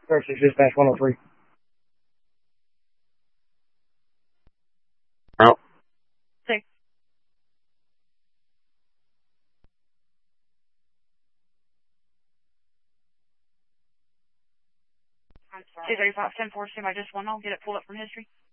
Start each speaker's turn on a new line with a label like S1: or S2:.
S1: Versus dispatch 103.
S2: Out.
S3: Six. 235 10 4, stand by just one. I'll get it pulled up from history.